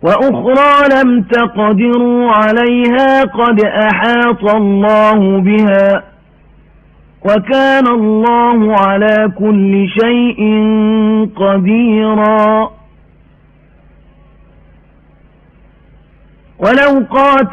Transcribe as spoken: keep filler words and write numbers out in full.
وأخرى لم تقدروا عليها قد أحاط الله بها وكان الله على كل شيء قديرا. ولو قاتل